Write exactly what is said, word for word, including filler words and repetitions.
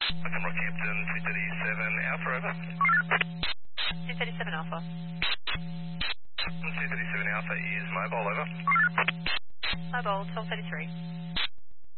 Welcome Rockhampton, C thirty-seven Alpha, over. C thirty-seven Alpha. C thirty-seven Alpha is mobile, over. Mobile, twelve thirty-three.